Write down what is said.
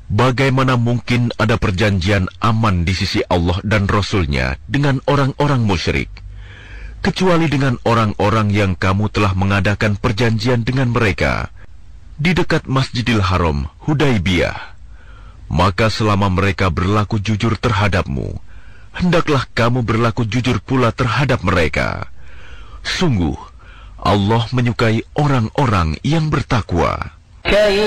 Bagaimana mungkin ada perjanjian aman di sisi Allah dan Rasul-Nya dengan orang-orang musyrik, kecuali dengan orang-orang yang kamu telah mengadakan perjanjian dengan mereka di dekat Masjidil Haram, Hudaibiyah. Maka selama mereka berlaku jujur terhadapmu, hendaklah kamu berlaku jujur pula terhadap mereka. Sungguh, Allah menyukai orang-orang yang bertakwa.